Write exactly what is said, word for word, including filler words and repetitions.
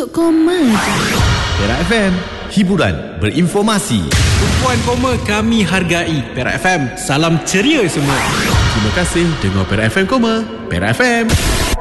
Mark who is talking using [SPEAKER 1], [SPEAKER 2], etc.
[SPEAKER 1] untuk koma je.
[SPEAKER 2] Perak F M, hiburan berinformasi.
[SPEAKER 3] Tumpuan koma kami hargai. Perak F M, salam ceria semua.
[SPEAKER 2] Terima kasih dengar Perak F M Koma. Perak F M.